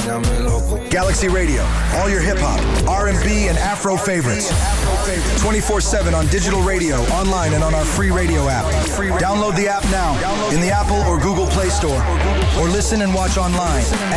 Galaxy Radio, all your hip-hop, R&B, and Afro favorites. 24/7 on digital radio, online, and on our free radio app. Download the app now in the Apple or Google Play Store, or listen and watch online